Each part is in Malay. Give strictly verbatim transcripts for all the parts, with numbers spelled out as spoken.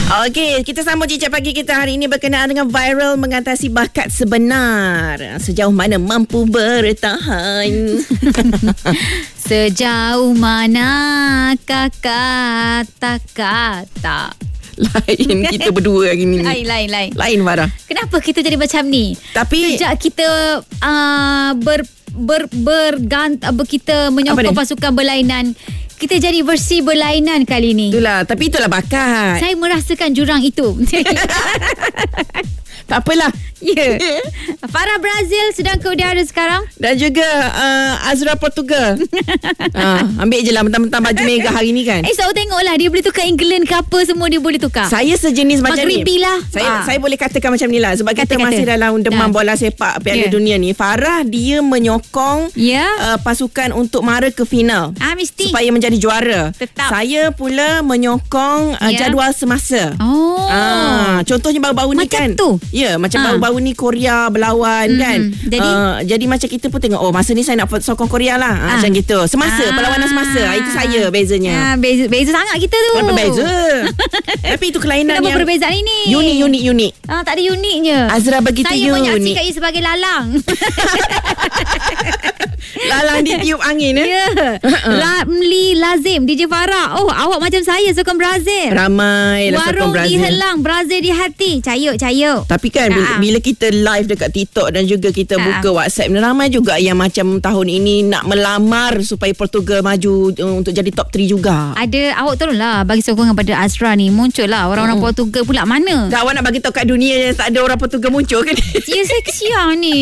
Okey, kita sambung Cicak Pagi kita hari ini berkenaan dengan viral mengatasi bakat sebenar. Sejauh mana mampu bertahan? Sejauh mana kata-kata? Lain kita berdua hari ni. Lain, lain, lain. Lain, Farah. Kenapa kita jadi macam ni? Tapi sejak kita uh, ber ber bergant uh, kita menyokong pasukan berlainan, kita jadi versi berlainan kali ni. Itulah, tapi itulah bakat. Saya merasakan jurang itu. Tak apalah. Ya. Yeah. Farah Brazil sedang ke udara sekarang. Dan juga uh, Azra Portugal. uh, ambil je lah mentang-mentang baju merah hari ni kan. Eh, so tengoklah dia boleh tukar England ke apa, semua dia boleh tukar. Saya sejenis macam ni. Maghribi lah. Saya ah. saya boleh katakan macam ni lah. Sebab kata, kita kata. masih dalam demam Dah. bola sepak Piala Yeah. Dunia ni. Farah dia menyokong yeah. uh, pasukan untuk mara ke final. Ah, mesti. Supaya menjadi juara. Tetap. Saya pula menyokong uh, Yeah. jadual semasa. Oh. Ah, contohnya baru-baru ni macam kan. tu. Ya, macam Ah. baru-baru ni Korea berlawan Mm-hmm. kan. Jadi uh, jadi macam kita pun tengok, oh masa ni saya nak sokong Korea lah. Ah, Ah. macam gitu. Semasa, Ah. perlawanan semasa. Ah, itu saya bezanya. Ah, beza, beza sangat kita tu. Berbeza. Tapi itu kelainan Kenapa yang perbezaan ini? Unik, unik, unik. Ah, tak ada uniknya. Azra begitu Saya unik. menyaksikan ia sebagai lalang. Lalang ditiup angin eh. Ya. Ramli Lazim, D J Farah. Oh, awak macam saya sokong Brazil. Ramai lah sokong Warung Brazil. dihelang, Brazil di hati. Cayuk, cayuk. Tapi kan bila, Ah. bila kita live dekat TikTok dan juga kita Ah. buka WhatsApp, ramai juga yang macam tahun ini nak melamar supaya Portugal maju uh, untuk jadi top tiga juga. Ada, awak tolonglah bagi sokongan pada Azra ni. Muncul lah orang-orang Hmm. Portugal pula mana? Tak, awak nak bagi tahu kat dunia yang tak ada orang Portugal muncul kan? Ya, saya kesian ni.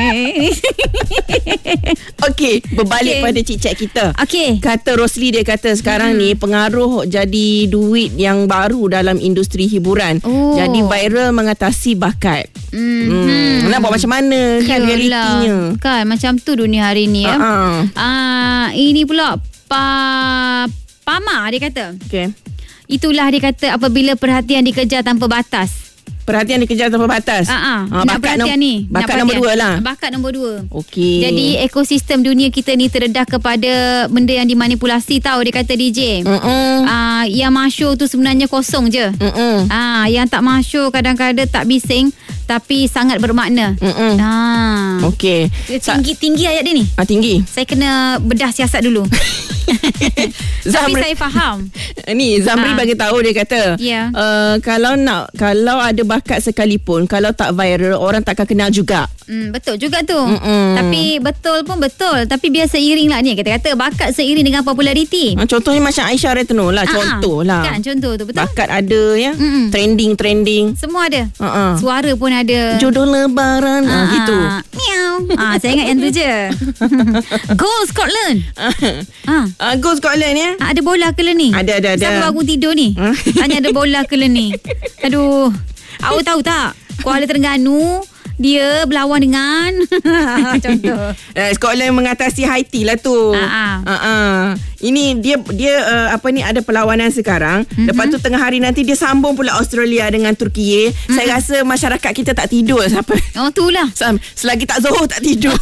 Okey, berbalik Okey. pada cicak kita. Okey. Kata Rosli, dia kata sekarang hmm. ni pengaruh jadi duit yang baru dalam industri hiburan. Oh. Jadi viral mengatasi bakat. Hmm. Hmm. Nak buat macam mana kan Yalah. realitinya? Kan macam tu dunia hari ni ya. Uh-uh. Ah, ini pula pa Pama dia kata. Okey. Itulah dia kata apabila perhatian dikejar tanpa batas. Perhatian dikejar tanpa batas. Ah, Ah, nak bakat perhatian nom- ni. Nak Bakat nombor dua lah. Bakat nombor dua. Okey. Jadi ekosistem dunia kita ni terdedah kepada benda yang dimanipulasi tau, dia kata D J. Mm-mm. Ah, yang masyur tu sebenarnya kosong je. Mm-mm. Ah, yang tak masyur kadang-kadang tak bising tapi sangat bermakna. Mm-mm. Ah. Okey. Tinggi tinggi ayat dia ni. Ah, tinggi. Saya kena bedah siasat dulu. Tapi Zamri, saya faham. ni Zamri Ah. bagi tahu, dia kata, Ya. uh, kalau nak kalau ada bakat sekalipun, kalau tak viral, orang takkan kenal juga. Hmm, betul juga tu. Mm-mm. Tapi betul pun betul. Tapi biar seiring lah ni. Kata-kata bakat seiring dengan populariti. Ah, contohnya macam Aisyah Retno lah. Ah, Contoh lah. Kan contoh tu betul. Bakat ada ya. Mm-mm. Trending-trending. Semua ada. Uh-uh. Suara pun ada. Jodoh lebaran. Ah, Ah, gitu. Miau. Ah, saya ingat yang tu je. Go Scotland. Ah. Ah, go Scotland ya. Ah, ada bola ke le ni? Ada, ada, ada. Siapa bangun tidur ni? Ah. Tanya ada bola ke le ni? Aduh. Awak tahu tak? Kuala Terengganu dia berlawan dengan contoh. Eh, Scotland mengatasi Haiti lah tu. Ah, ah. Ah, ah. Ini dia dia uh, apa ni ada perlawanan sekarang. Mm-hmm. Lepas tu tengah hari nanti dia sambung pula Australia dengan Turki. Mm-hmm. Saya rasa masyarakat kita tak tidur sampai Oh, tu lah. selagi tak Zohor tak tidur.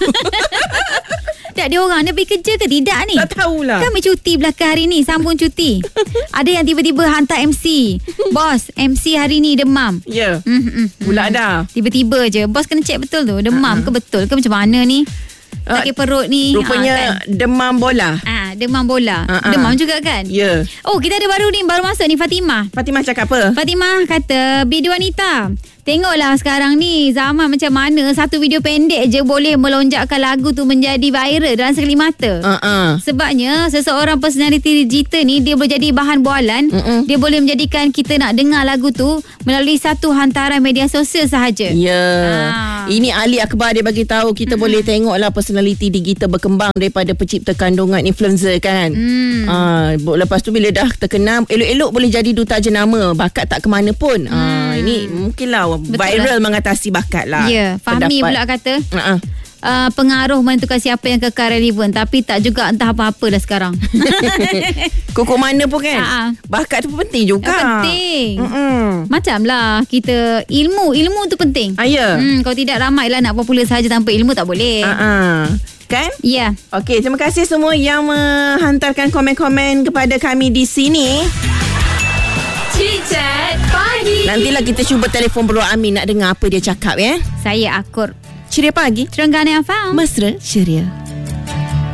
Tak, dia orang dia pergi kerja ke tidak ni? Tak tahulah. Kami cuti belakang hari ni, sambung cuti. Ada yang tiba-tiba hantar M C. Bos, M C hari ni demam. Ya. Mm, mm, mm. Pula dah. Tiba-tiba je. Bos kena cek betul tu. Demam uh-huh. ke betul ke macam mana ni? Ah, Sakit perut ni. Rupanya ah, kan? demam bola. Ah, demam bola. Uh-uh. Demam juga kan? Ya. Oh, kita ada baru ni, baru masuk ni Fatimah. Fatimah cakap apa? Fatimah kata, video wanita. Tengoklah sekarang ni zaman macam mana satu video pendek je boleh melonjakkan lagu tu menjadi viral dalam sekali mata. Uh-uh. Sebabnya seseorang personality digital ni dia boleh jadi bahan bualan. Mm-mm. Dia boleh menjadikan kita nak dengar lagu tu melalui satu hantaran media sosial sahaja. Ya. Ah. Ini Ali Akbar dia bagi tahu kita mm-hmm. boleh tengoklah personality digital berkembang daripada pencipta kandungan influencer kan. Mm. Ah, lepas tu bila dah terkenal, elok-elok boleh jadi duta jenama, bakat tak ke mana pun. Mm. Ah, ini mungkinlah betul viral lah. mengatasi bakat lah. Ya, Fahmi pula kata. Uh-uh. Uh, pengaruh menentukan siapa yang kekal relevan, tapi tak juga entah apa-apa dah sekarang. Kukuk mana pun kan. Uh-uh. Bakat tu pun penting juga. Ya, penting. Uh-uh. Macam lah kita ilmu, ilmu tu penting. Ah, ya. Hmm, kalau tidak ramai lah nak popular sahaja tanpa ilmu tak boleh. Uh-uh. Kan? Ya. Yeah. Okey, terima kasih semua yang menghantarkan komen-komen kepada kami di sini. Cicak Pagi. Nantilah kita cuba telefon Bro Amin nak dengar apa dia cakap ya. Saya Akur. Ceria pagi. Terengganu F M. Mesra ceria.